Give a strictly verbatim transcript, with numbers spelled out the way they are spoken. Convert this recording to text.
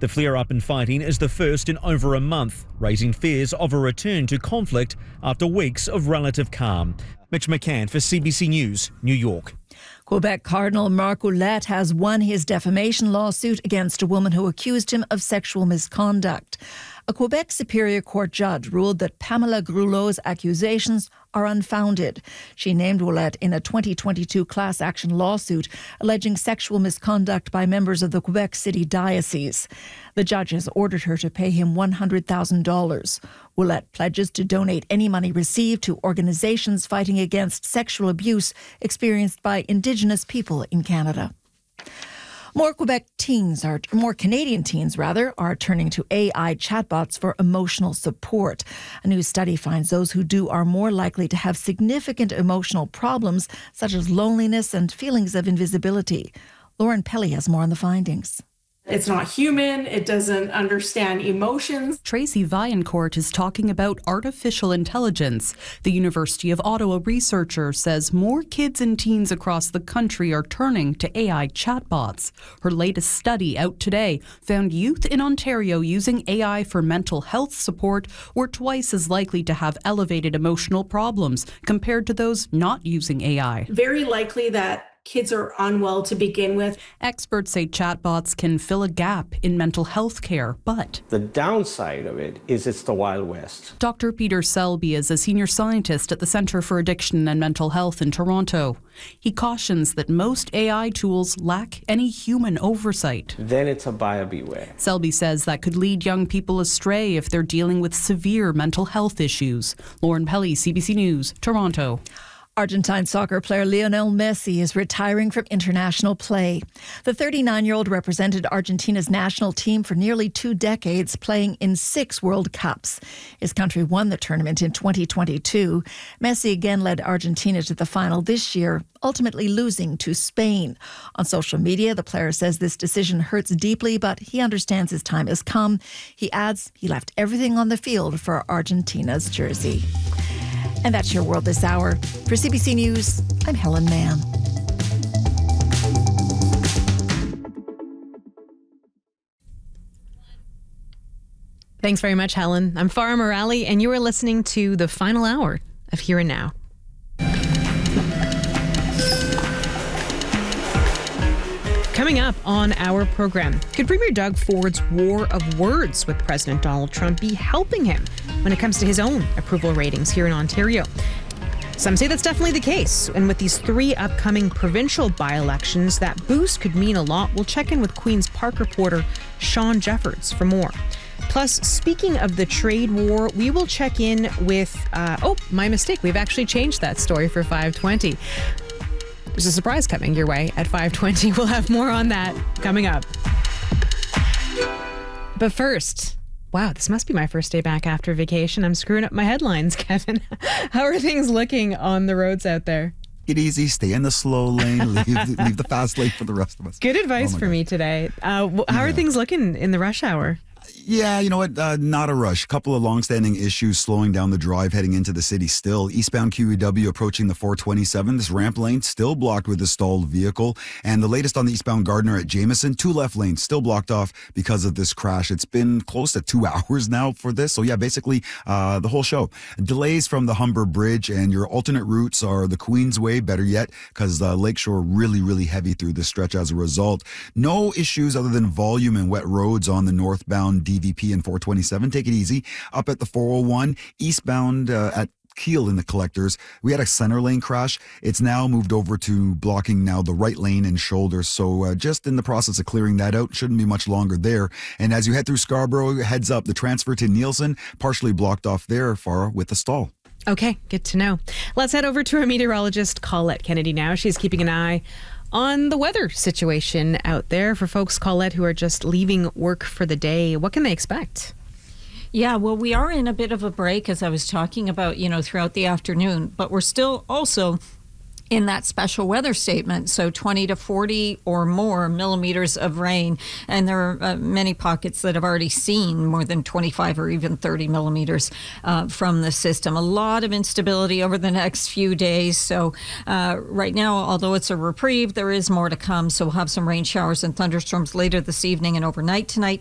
The flare-up in fighting is the first in over a month, raising fears of a return to conflict after weeks of relative calm. Mitch McCann for C B C News, New York. Quebec Cardinal Marc Ouellette has won his defamation lawsuit against a woman who accused him of sexual misconduct. A Quebec Superior Court judge ruled that Pamela Grulot's accusations are unfounded. She named Ouellette in a twenty twenty-two class action lawsuit alleging sexual misconduct by members of the Quebec City Diocese. The judge has ordered her to pay him one hundred thousand dollars. Ouellette pledges to donate any money received to organizations fighting against sexual abuse experienced by Indigenous people in Canada. More Quebec teens are, more Canadian teens rather, are turning to A I chatbots for emotional support. A new study finds those who do are more likely to have significant emotional problems, such as loneliness and feelings of invisibility. Lauren Pelly has more on the findings. It's not human. It doesn't understand emotions. Tracy Vaillancourt is talking about artificial intelligence. The University of Ottawa researcher says more kids and teens across the country are turning to A I chatbots. Her latest study out today found youth in Ontario using A I for mental health support were twice as likely to have elevated emotional problems compared to those not using A I. Very likely that kids are unwell to begin with. Experts say chatbots can fill a gap in mental health care, but the downside of it is it's the Wild West. Doctor Peter Selby is a senior scientist at the Centre for Addiction and Mental Health in Toronto. He cautions that most A I tools lack any human oversight. Then it's a buyer beware. Selby says that could lead young people astray if they're dealing with severe mental health issues. Lauren Pelly, C B C News, Toronto. Argentine soccer player Lionel Messi is retiring from international play. The thirty-nine-year-old represented Argentina's national team for nearly two decades, playing in six World Cups. His country won the tournament in twenty twenty-two. Messi again led Argentina to the final this year, ultimately losing to Spain. On social media, the player says this decision hurts deeply, but he understands his time has come. He adds he left everything on the field for Argentina's jersey. And that's your world this hour. For C B C News, I'm Helen Mann. Thanks very much, Helen. I'm Farah Morali, and you are listening to the final hour of Here and Now. Coming up on our program, could Premier Doug Ford's war of words with President Donald Trump be helping him when it comes to his own approval ratings here in Ontario? Some say that's definitely the case. And with these three upcoming provincial by-elections, that boost could mean a lot. We'll check in with Queen's Park reporter Sean Jeffords for more. Plus, speaking of the trade war, we will check in with... Uh, oh, my mistake. We've actually changed that story for five twenty. There's a surprise coming your way at five twenty. We'll have more on that coming up. But first, wow, this must be my first day back after vacation. I'm screwing up my headlines, Kevin. How are things looking on the roads out there? Take it easy, stay in the slow lane, leave, leave the fast lane for the rest of us. Good advice oh for God. me today. Uh, how are yeah. things looking in the rush hour? Yeah, you know what? Uh, not a rush. A couple of longstanding issues slowing down the drive heading into the city still. Eastbound Q E W approaching the four twenty-seven. This ramp lane still blocked with a stalled vehicle. And the latest on the eastbound Gardner at Jameson, two left lanes still blocked off because of this crash. It's been close to two hours now for this. So yeah, basically uh, the whole show. Delays from the Humber Bridge, and your alternate routes are the Queensway, better yet, because uh, Lakeshore really, really heavy through this stretch as a result. No issues other than volume and wet roads on the northbound D V P and four twenty-seven. Take it easy. Up at the four oh one, eastbound uh, at Keele in the collectors, we had a center lane crash. It's now moved over to blocking now the right lane and shoulder. So uh, just in the process of clearing that out. Shouldn't be much longer there. And as you head through Scarborough, heads up, the transfer to Nielsen, partially blocked off there far with the stall. Okay, good to know. Let's head over to our meteorologist, Colette Kennedy now. She's keeping an eye on the weather situation out there for folks, Colette, who are just leaving work for the day. What can they expect? Yeah, well, we are in a bit of a break, as I was talking about, you know, throughout the afternoon, but we're still also in that special weather statement. So twenty to forty or more millimeters of rain. And there are uh, many pockets that have already seen more than twenty-five or even thirty millimeters uh, from the system. A lot of instability over the next few days. So uh, right now, although it's a reprieve, there is more to come. So we'll have some rain showers and thunderstorms later this evening and overnight tonight.